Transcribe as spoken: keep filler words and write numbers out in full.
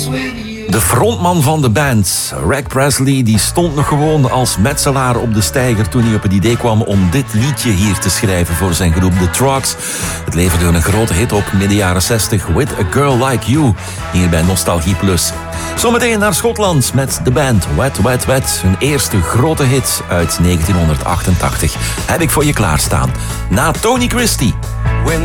De frontman van de band, Reg Presley, die stond nog gewoon als metselaar op de steiger toen hij op het idee kwam om dit liedje hier te schrijven voor zijn groep The Trucks. Het leverde een grote hit op midden jaren zestig, With a Girl Like You, hier bij Nostalgie Plus. Zometeen naar Schotland met de band Wet Wet Wet. Hun eerste grote hit uit negentien achtentachtig heb ik voor je klaarstaan. Na Tony Christie.